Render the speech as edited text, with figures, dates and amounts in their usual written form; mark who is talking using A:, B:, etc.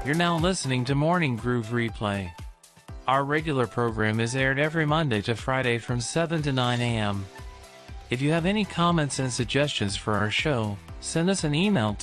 A: You're now listening to Morning Groove Replay. Our regular program is aired every Monday to Friday from 7 to 9 a.m. If you have any comments and suggestions for our show, send us an email